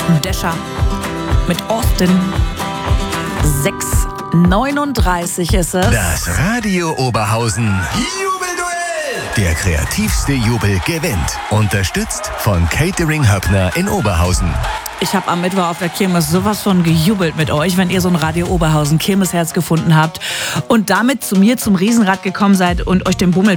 Descher mit Austin. 6:39 ist es. Das Radio Oberhausen Jubelduell. Der kreativste Jubel gewinnt. Unterstützt von Catering Höppner in Oberhausen. Ich habe am Mittwoch auf der Kirmes sowas von gejubelt mit euch, wenn ihr so ein Radio Oberhausen Kirmesherz gefunden habt und damit zu mir zum Riesenrad gekommen seid und euch den Bummel